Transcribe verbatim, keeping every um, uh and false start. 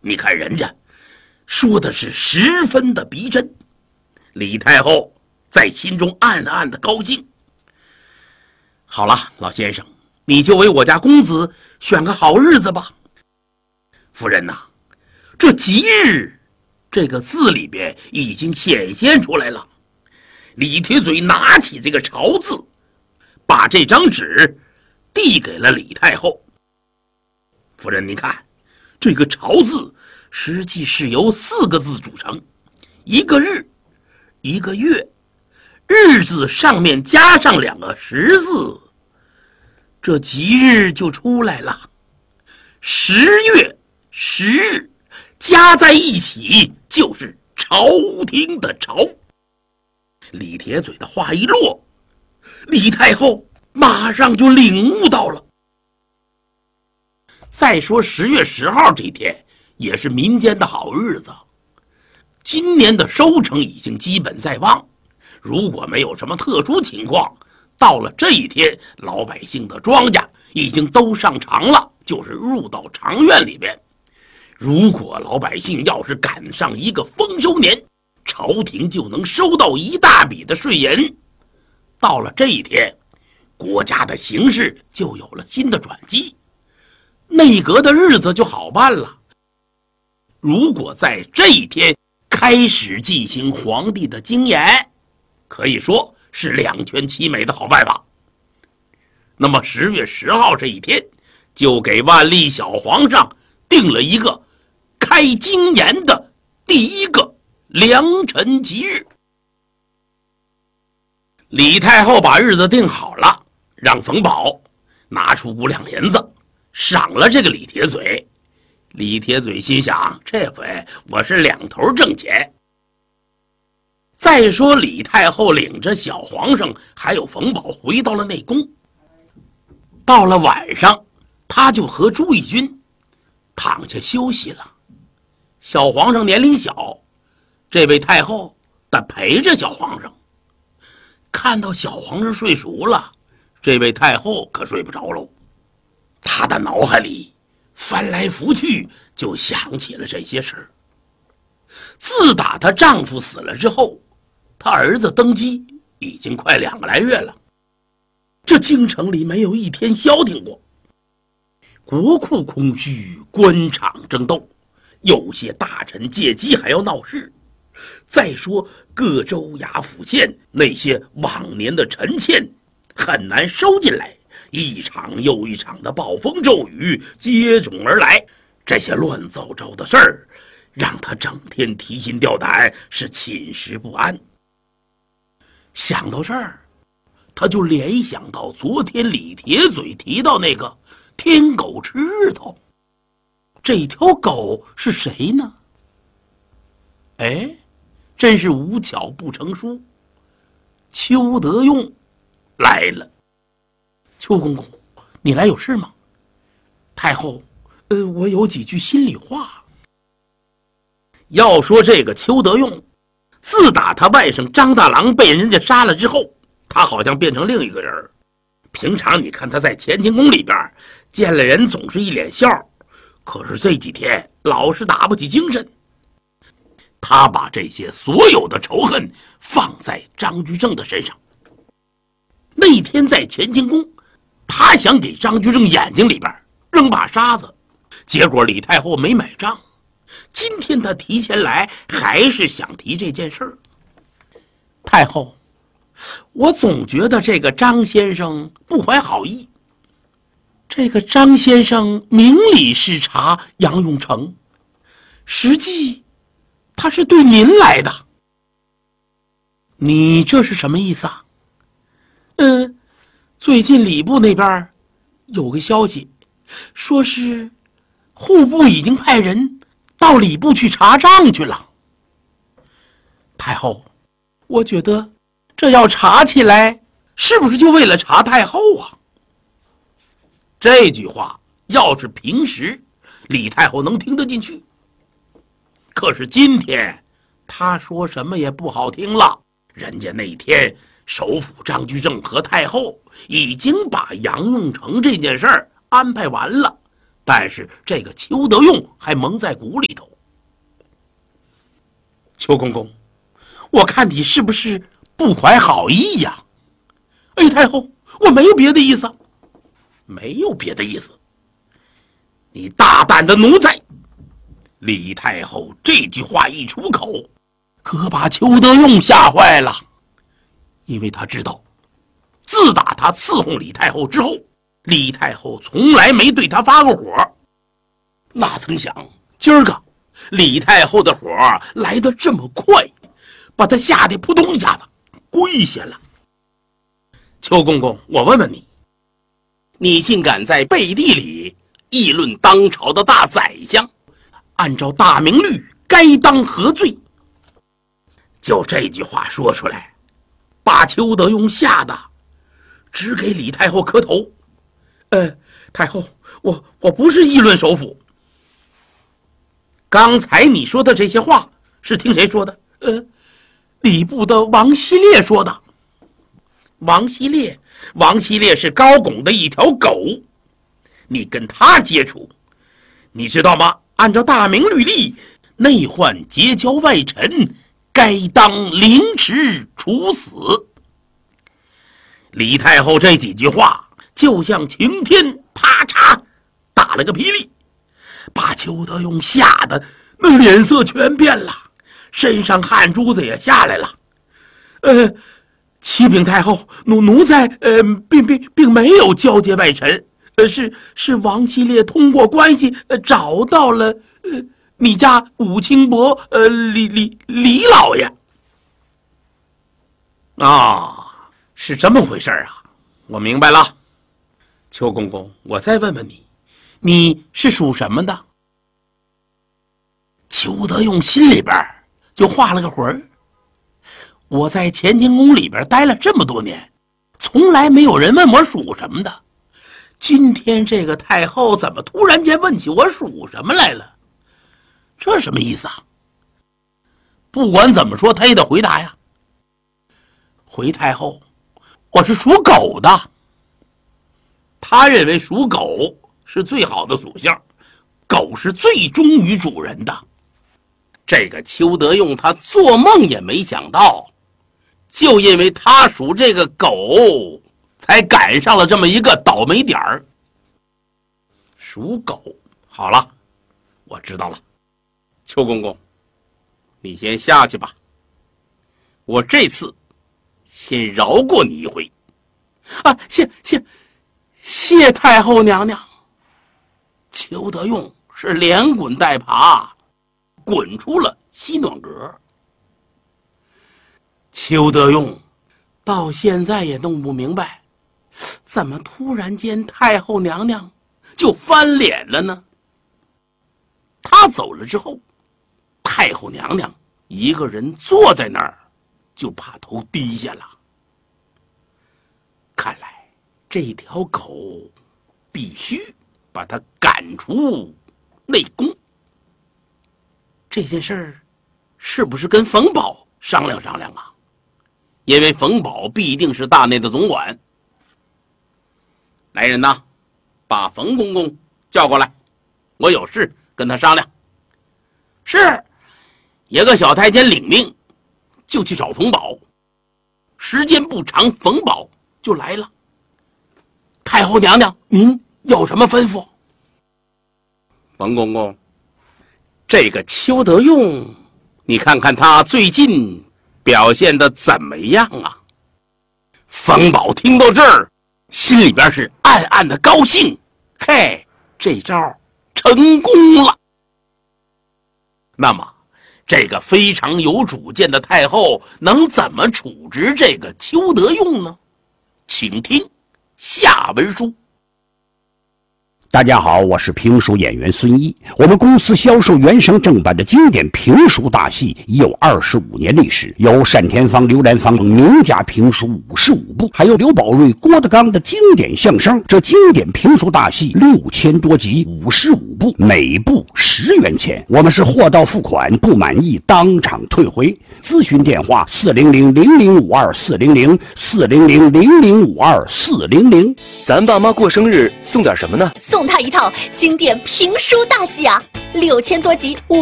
你看人家说的是十分的逼真。李太后在心中暗暗的高兴。好了，老先生，你就为我家公子选个好日子吧。夫人呐、啊，这吉日这个字里边已经显现出来了。李铁嘴拿起这个朝字，把这张纸递给了李太后。夫人，你看，这个朝字实际是由四个字组成，一个日，一个月，日字上面加上两个十字，这吉日就出来了。十月十日加在一起就是朝廷的朝。李铁嘴的话一落，李太后马上就领悟到了。再说十月十号这天也是民间的好日子，今年的收成已经基本在望，如果没有什么特殊情况，到了这一天，老百姓的庄稼已经都上场了，就是入到场院里边。如果老百姓要是赶上一个丰收年，朝廷就能收到一大笔的税银。到了这一天，国家的形势就有了新的转机，内阁的日子就好办了。如果在这一天开始进行皇帝的精研，可以说是两全其美的好办法。那么十月十号这一天，就给万历小皇上定了一个开精研的第一个良辰吉日。李太后把日子定好了，让冯保拿出五两银子赏了这个李铁嘴。李铁嘴心想，这回我是两头挣钱。再说李太后领着小皇上还有冯保回到了内宫，到了晚上，他就和朱翊钧躺下休息了。小皇上年龄小，这位太后得陪着小皇上。看到小皇上睡熟了，这位太后可睡不着喽。她的脑海里翻来覆去，就想起了这些事儿。自打她丈夫死了之后，她儿子登基已经快两个来月了，这京城里没有一天消停过，国库空虚，官场争斗，有些大臣借机还要闹事。再说各州衙府县那些往年的陈欠很难收进来，一场又一场的暴风骤雨接踵而来，这些乱糟糟的事儿让他整天提心吊胆，是寝食不安。想到这儿，他就联想到昨天李铁嘴提到那个天狗吃日头，这条狗是谁呢？哎，真是无巧不成书，邱德用来了。邱公公，你来有事吗？太后，呃，我有几句心里话。要说这个邱德用，自打他外甥张大郎被人家杀了之后，他好像变成另一个人。平常你看他在乾清宫里边见了人总是一脸笑，可是这几天老是打不起精神。他把这些所有的仇恨放在张居正的身上。那天在乾清宫，他想给张居正眼睛里边扔把沙子，结果李太后没买账。今天他提前来，还是想提这件事儿。太后，我总觉得这个张先生不怀好意。这个张先生明里视察杨永成，实际他是对您来的。你这是什么意思啊？嗯，最近礼部那边有个消息，说是户部已经派人到礼部去查账去了。太后，我觉得这要查起来，是不是就为了查太后啊？这句话要是平时李太后能听得进去，可是今天他说什么也不好听了。人家那天首辅张居正和太后已经把杨永成这件事儿安排完了， 但是这个邱德用还蒙在鼓里头。邱公公，我看你是不是不怀好意呀？哎，太后，我没有别的意思，没有别的意思。你大胆的奴才！李太后这句话一出口，可把邱德用吓坏了，因为他知道，自打他伺候李太后之后，李太后从来没对他发过火。哪曾想今儿个李太后的火来得这么快，把他吓得扑通一下子跪下了。邱公公，我问问你，你竟敢在背地里议论当朝的大宰相，按照大明律该当何罪？就这句话说出来，把邱德用吓得只给李太后磕头。呃，太后，我我不是议论首辅。刚才你说的这些话是听谁说的？呃，礼部的王希烈说的。王希烈，王希烈是高拱的一条狗，你跟他接触，你知道吗？按照大明律例，内患结交外臣，该当凌迟处死。李太后这几句话就像晴天啪嚓打了个霹雳，把邱德用吓得那脸色全变了，身上汗珠子也下来了。呃，启禀太后，奴奴才呃并并并没有交接外臣，呃是是王希烈通过关系呃找到了呃你家武清伯呃李李李老爷。啊，是这么回事啊，我明白了。邱公公，我再问问你，你是属什么的？邱德用心里边就画了个魂儿。我在乾清宫里边待了这么多年，从来没有人问我属什么的。今天这个太后怎么突然间问起我属什么来了？这什么意思啊？不管怎么说，他也得回答呀。回太后，我是属狗的。他认为属狗是最好的属性，狗是最忠于主人的。这个邱德用他做梦也没想到，就因为他属这个狗，才赶上了这么一个倒霉点儿。属狗，好了，我知道了。邱公公，你先下去吧，我这次先饶过你一回。啊，谢谢谢太后娘娘。邱德用是连滚带爬滚出了西暖阁。邱德用到现在也弄不明白，怎么突然间太后娘娘就翻脸了呢？他走了之后，太后娘娘一个人坐在那儿，就把头低下了。看来这条狗必须把它赶出内宫。这件事儿是不是跟冯保商量商量啊？因为冯保必定是大内的总管。来人呐，把冯公公叫过来，我有事跟他商量。是，一个小太监领命，就去找冯保。时间不长，冯保就来了。太后娘娘，您有什么吩咐？冯公公，这个邱德用，你看看他最近表现得怎么样啊？冯保听到这儿，心里边是暗暗的高兴，嘿，这招成功了。那么这个非常有主见的太后能怎么处置这个邱德用呢？请听下文书。 大家好，我是评书演员孙一。我们公司销售原声正版的经典评书大戏已有二十五年历史，有单田芳、刘兰芳等名家评书五十五部，还有刘宝瑞、郭德纲的经典相声。这经典评书大戏六千多集，五十五部，每部十元钱。我们是货到付款，不满意当场退回。咨询电话：四零零零零五二四零零四零零零零五二四零零。 咱爸妈过生日送点什么呢？ 送送他一套经典评书大戏啊，六千多集。